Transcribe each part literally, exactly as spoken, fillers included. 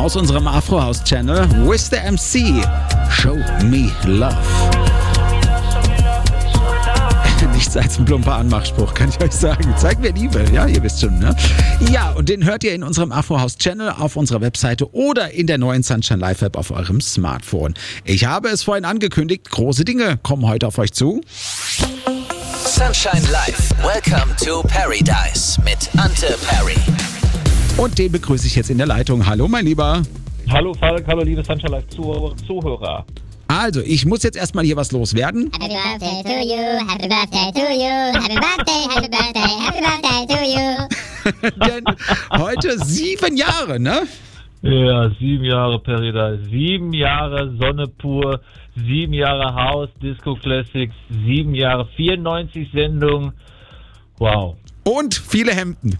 aus unserem Afro House Channel. With the M C. Show me love. Nichts als ein plumper Anmachspruch, kann ich euch sagen. Zeig mir Liebe, ja, ihr wisst schon, ne? Ja, und den hört ihr in unserem Afro House Channel auf unserer Webseite oder in der neuen Sunshine Live App auf eurem Smartphone. Ich habe es vorhin angekündigt, große Dinge kommen heute auf euch zu. Sunshine Live, welcome to Paradise mit Ante Perry. Und den begrüße ich jetzt in der Leitung. Hallo, mein Lieber. Hallo Falk, hallo liebe Sunshine Live Zuhörer. Also, ich muss jetzt erstmal hier was loswerden. Happy birthday to you, happy birthday to you, happy birthday, happy birthday, happy birthday to you. Denn heute sieben Jahre, ne? Ja, sieben Jahre Paradise, sieben Jahre Sonne pur, sieben Jahre House, Disco Classics, sieben Jahre vierundneunzig Sendungen. Wow. Und viele Hemden.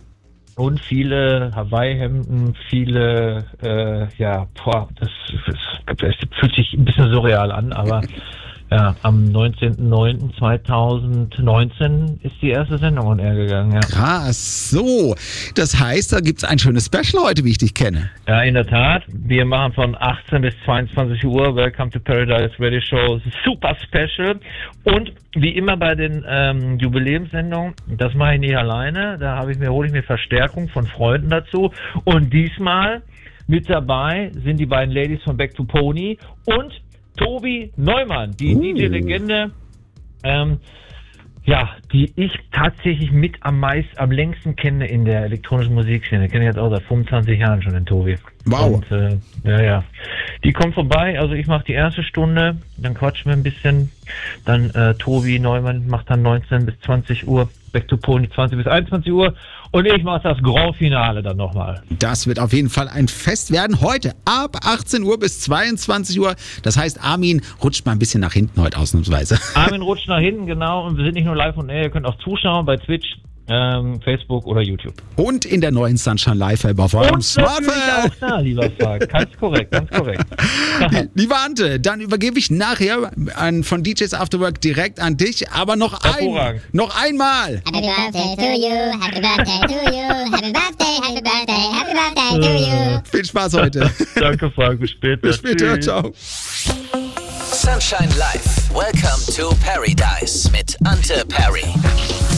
Und viele Hawaii-Hemden, viele, äh, ja, boah, das, das, das fühlt sich ein bisschen surreal an, aber ja, am neunzehnten neunten zweitausendneunzehn ist die erste Sendung on air gegangen, ja. Krass, so. Das heißt, da gibt's ein schönes Special heute, wie ich dich kenne. Ja, in der Tat. Wir machen von achtzehn bis zweiundzwanzig Uhr Welcome to Paradise Radio Show Super Special. Und wie immer bei den ähm, Jubiläumssendungen, das mache ich nicht alleine. Da habe ich mir, hole ich mir Verstärkung von Freunden dazu. Und diesmal mit dabei sind die beiden Ladies von Back to Pony und Tobi Neumann, die uh. D J-Legende, ähm, ja, die ich tatsächlich mit am meisten, am längsten kenne in der elektronischen Musikszene. Kenne ich jetzt auch seit fünfundzwanzig Jahren schon, den Tobi. Wow. Und, äh, ja, ja. Die kommt vorbei, also ich mache die erste Stunde, dann quatschen wir ein bisschen, dann äh, Tobi Neumann macht dann neunzehn bis zwanzig Uhr, Back to Pony zwanzig bis einundzwanzig Uhr und ich mache das Grand Finale dann nochmal. Das wird auf jeden Fall ein Fest werden. Heute ab achtzehn Uhr bis zweiundzwanzig Uhr. Das heißt, Armin rutscht mal ein bisschen nach hinten heute ausnahmsweise. Armin rutscht nach hinten, genau. Und wir sind nicht nur live und air, ihr könnt auch zuschauen bei Twitch, ähm, Facebook oder YouTube. Und in der neuen Sunshine Live App auf eurem Und Smartphone. natürlich auch da, lieber Falk. Ganz korrekt, ganz korrekt. Lieber Ante, dann übergebe ich nachher an, von D Js Afterwork direkt an dich. Aber noch ein, Hervorragend. noch einmal. Happy birthday to you, happy birthday to you, happy birthday, happy birthday, happy birthday to you. Viel Spaß heute. Danke, Falk. Bis später. Bis später. Tschüss. Ciao. Sunshine Live, welcome to Paradise mit Ante Perry.